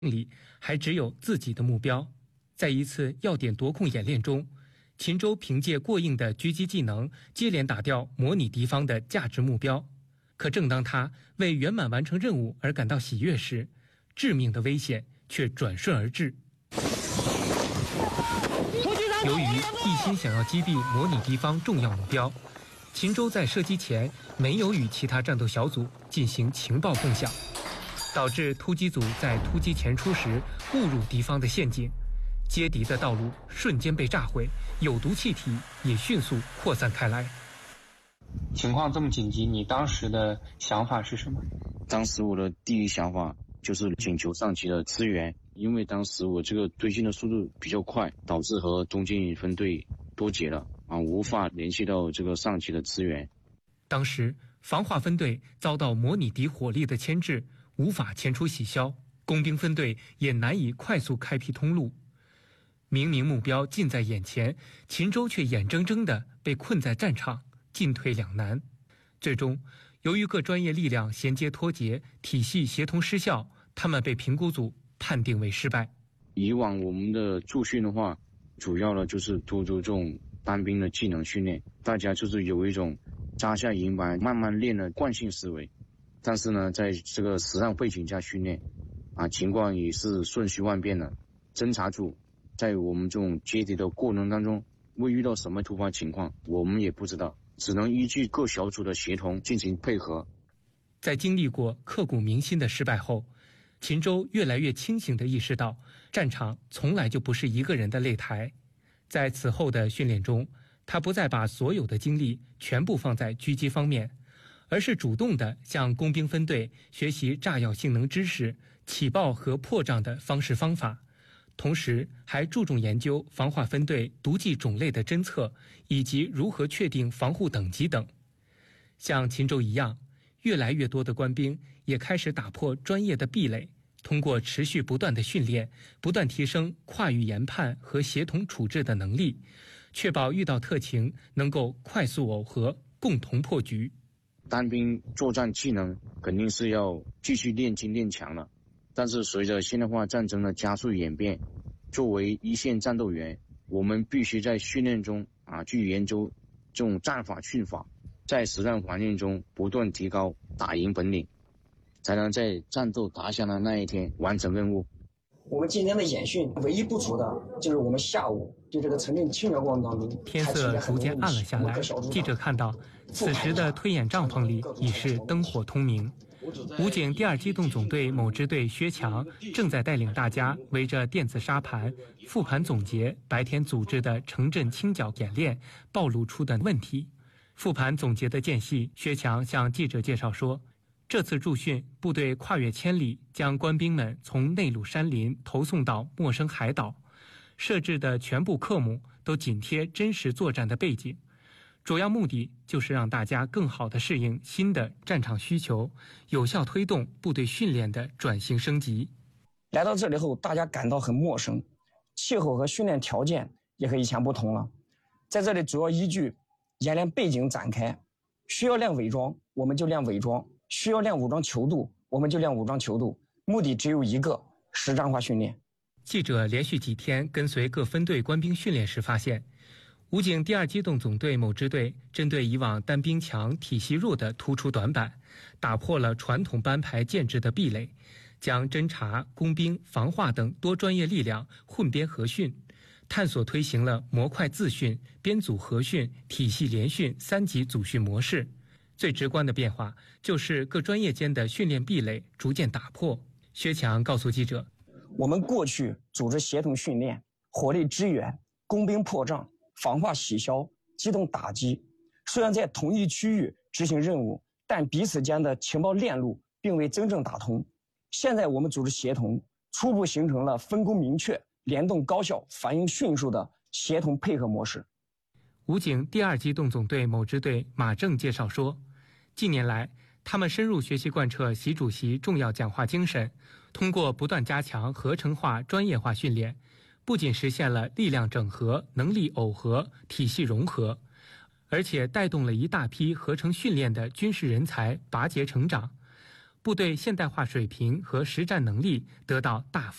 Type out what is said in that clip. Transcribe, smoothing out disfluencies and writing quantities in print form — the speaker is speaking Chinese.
里还只有自己的目标。在一次要点夺控演练中，秦州凭借过硬的狙击技能，接连打掉模拟敌方的价值目标。可正当他为圆满完成任务而感到喜悦时，致命的危险却转瞬而至。由于一心想要击毙模拟敌方重要目标，秦州在射击前没有与其他战斗小组进行情报共享，导致突击组在突击前出时误入敌方的陷阱，接敌的道路瞬间被炸毁，有毒气体也迅速扩散开来。 情况这么紧急，你当时的想法是什么？ 当时我的第一想法就是请求上级的支援，因为当时我这个推进的速度比较快，导致和东进分队脱节了无法联系到这个上级的支援。 当时防化分队遭到模拟敌火力的牵制，无法前出洗消，工兵分队也难以快速开辟通路。明明目标近在眼前，秦州却眼睁睁地被困在战场，进退两难。最终，由于各专业力量衔接脱节，体系协同失效，他们被评估组判定为失败。 以往我们的驻训的话，主要的就是突出这种单兵的技能训练，大家就是有一种扎下营板慢慢练的惯性思维。但是呢，在这个实战背景下训练情况也是瞬息万变的。侦察组在我们这种接敌的过程当中，会遇到什么突发情况，我们也不知道，只能依据各小组的协同进行配合。 在经历过刻骨铭心的失败后，秦州越来越清醒地意识到，战场从来就不是一个人的擂台。在此后的训练中，他不再把所有的精力全部放在狙击方面，而是主动地向工兵分队学习炸药性能知识、起爆和破障的方式方法，同时还注重研究防化分队毒剂种类的侦测以及如何确定防护等级等。像秦州一样，越来越多的官兵也开始打破专业的壁垒，通过持续不断的训练，不断提升跨域研判和协同处置的能力，确保遇到特情能够快速耦合，共同破局。 单兵作战技能肯定是要继续练精练强了，但是随着现代化战争的加速演变，作为一线战斗员，我们必须在训练中去研究这种战法训法，在实战环境中不断提高打赢本领，才能在战斗打响的那一天完成任务。 我们今天的演训唯一不足的就是我们下午对这个城镇清剿过程当中， 天色逐渐暗了下来，记者看到此时的推演帐篷里已是灯火通明。武警第2机动总队某支队薛强正在带领大家围着电子沙盘复盘总结白天组织的城镇清剿演练暴露出的问题。复盘总结的间隙，薛强向记者介绍说，这次驻训，部队跨越千里，将官兵们从内陆山林投送到陌生海岛，设置的全部科目都紧贴真实作战的背景，主要目的就是让大家更好地适应新的战场需求，有效推动部队训练的转型升级。 来到这里后，大家感到很陌生，气候和训练条件也和以前不同了。在这里主要依据演练背景展开，需要练伪装，我们就练伪装；需要练武装球度，我们就练武装球度。目的只有一个，实战化训练。 记者连续几天跟随各分队官兵训练时发现，武警第2机动总队某支队针对以往单兵强体系弱的突出短板，打破了传统班排建制的壁垒，将侦察、工兵、防化等多专业力量混编合训，探索推行了模块自训、编组合训、体系联训3级组训模式。最直观的变化就是各专业间的训练壁垒逐渐打破。薛强告诉记者， 我们过去组织协同训练、火力支援、工兵破障、防化洗消、机动打击，虽然在同一区域执行任务，但彼此间的情报链路并未真正打通。现在我们组织协同，初步形成了分工明确、联动高效、反应迅速的协同配合模式。 武警第2机动总队某支队马正介绍说，近年来他们深入学习贯彻习主席重要讲话精神，通过不断加强合成化、专业化训练，不仅实现了力量整合、能力耦合、体系融合，而且带动了一大批合成训练的军事人才拔节成长。 部队现代化水平和实战能力得到大幅